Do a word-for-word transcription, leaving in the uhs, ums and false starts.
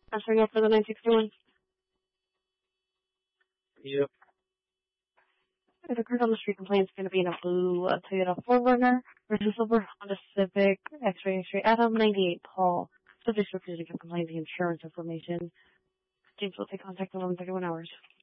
Answering up for the nine sixty-one. Yep. It occurred on the street complaint. It's going to be in a blue uh, Toyota four runner versus silver Honda Civic X-Ray X-Ray Adam ninety-eight Paul. Subject to refusing to complain the insurance information. James will take contact in eleven thirty-one hours.